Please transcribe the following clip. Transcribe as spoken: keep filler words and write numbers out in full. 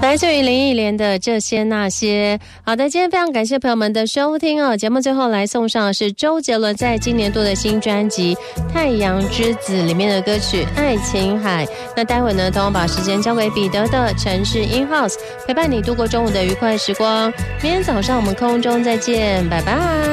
来自于林忆莲的这些那些。好的，今天非常感谢朋友们的收听哦。节目最后来送上的是周杰伦在今年度的新专辑《太阳之子》里面的歌曲《爱琴海》。那待会呢，同样把时间交给彼得的城市 In House， 陪伴你度过中午的愉快时光。明天早上我们空中再见，拜拜。